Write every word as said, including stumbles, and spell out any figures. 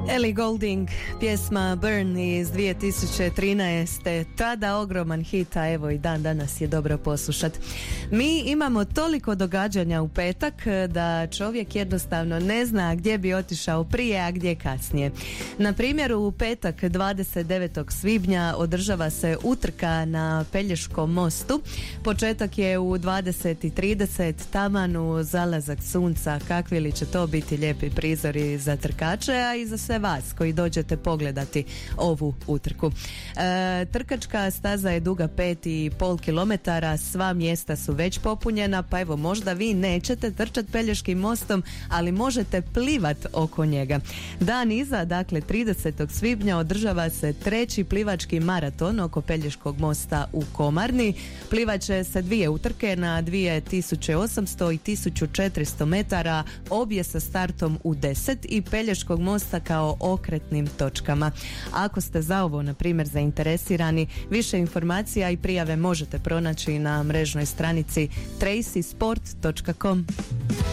Ellie Goulding, pjesma Burn iz dvije tisuće trinaeste. Tada ogroman hit, a evo i dan danas je dobro poslušat. Mi imamo toliko događanja u petak da čovjek jednostavno ne zna gdje bi otišao prije, a gdje kasnije. Na primjer, u petak dvadeset devetog svibnja održava se utrka na Pelješkom mostu. Početak je u dvadeset i trideset, taman u zalazak sunca. Kakvi li će to biti lijepi prizori za trkače, a i za sve vas koji dođete pogledati ovu utrku. E, trkačka staza je duga pet i pol kilometara, sva mjesta su već popunjena, pa evo možda vi nećete trčati Pelješkim mostom, ali možete plivat oko njega. Dan iza, dakle tridesetog svibnja, održava se treći plivački maraton oko Pelješkog mosta u Komarni. Plivaće se dvije utrke na dvije tisuće osamsto i tisuću četiristo metara, obje sa startom u deset i Pelješkog mosta kao okretnim točkama. Ako ste za ovo, na primjer, zainteresirani, više informacija i prijave možete pronaći na mrežnoj stranici tracy sport dot com.